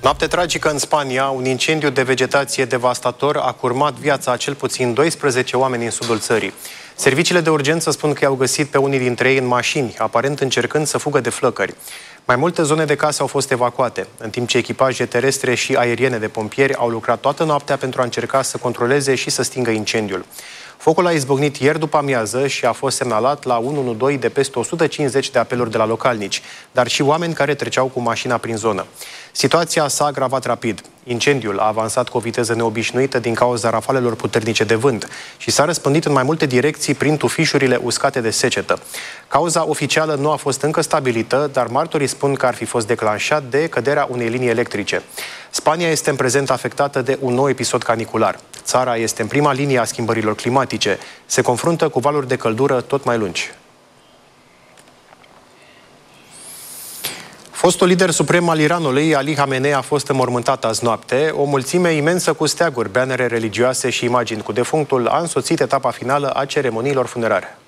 Noapte tragică în Spania, un incendiu de vegetație devastator a curmat viața a cel puțin 12 oameni în sudul țării. Serviciile de urgență spun că i-au găsit pe unii dintre ei în mașini, aparent încercând să fugă de flăcări. Mai multe zone de case au fost evacuate, în timp ce echipaje terestre și aeriene de pompieri au lucrat toată noaptea pentru a încerca să controleze și să stingă incendiul. Focul a izbucnit ieri după amiază și a fost semnalat la 112 de peste 150 de apeluri de la localnici, dar și oameni care treceau cu mașina prin zonă. Situația s-a agravat rapid. Incendiul a avansat cu o viteză neobișnuită din cauza rafalelor puternice de vânt și s-a răspândit în mai multe direcții prin tufișurile uscate de secetă. Cauza oficială nu a fost încă stabilită, dar martorii spun că ar fi fost declanșat de căderea unei linii electrice. Spania este în prezent afectată de un nou episod canicular. Țara este în prima linie a schimbărilor climatice. Se confruntă cu valuri de căldură tot mai lungi. Fostul lider suprem al Iranului, Ali Khamenei, a fost înmormântat azi noapte. O mulțime imensă cu steaguri, banere religioase și imagini cu defunctul a însoțit etapa finală a ceremoniilor funerare.